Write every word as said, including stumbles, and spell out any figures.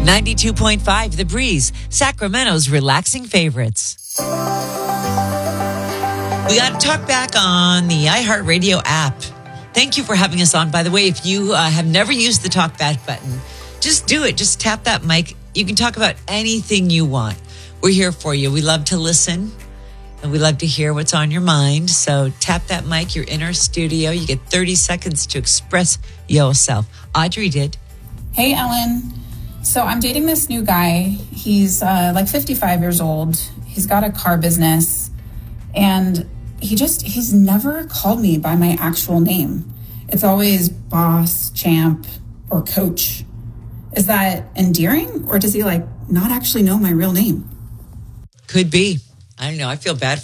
ninety-two point five The Breeze, Sacramento's relaxing favorites. We got to talk back on the iHeartRadio app. Thank you for having us on. By the way, if you uh, have never used the talk back button, just do it. Just tap that mic. You can talk about anything you want. We're here for you. We love to listen and we love to hear what's on your mind. So tap that mic. You're in our studio. You get thirty seconds to express yourself. Audrey did. Hey, Ellen. So I'm dating this new guy. He's uh, like fifty-five years old. He's got a car business and he just, he's never called me by my actual name. It's always boss, champ, or coach. Is that endearing or does he like not actually know my real name? Could be. I don't know. I feel bad